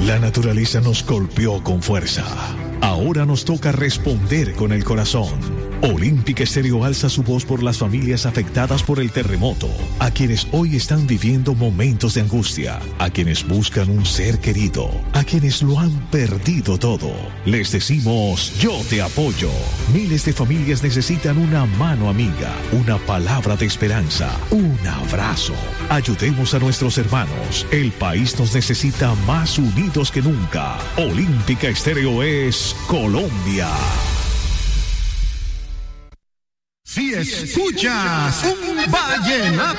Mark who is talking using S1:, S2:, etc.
S1: La naturaleza nos golpeó con fuerza. Ahora nos toca responder con el corazón. Olímpica Estéreo alza su voz por las familias afectadas por el terremoto, a quienes hoy están viviendo momentos de angustia, a quienes buscan un ser querido, a quienes lo han perdido todo. Les decimos, yo te apoyo. Miles de familias necesitan una mano amiga, una palabra de esperanza, un abrazo. Ayudemos a nuestros hermanos. El país nos necesita más unidos que nunca. Olímpica Estéreo es Colombia.
S2: Si escuchas un vallenato